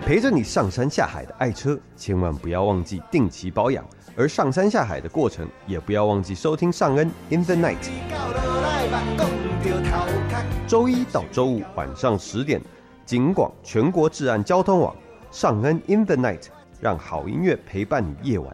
陪着你上山下海的爱车，千万不要忘记定期保养。而上山下海的过程，也不要忘记收听尚恩 In the Night。周一到周五晚上10点，警广全国治安交通网，尚恩 In the Night， 让好音乐陪伴你夜晚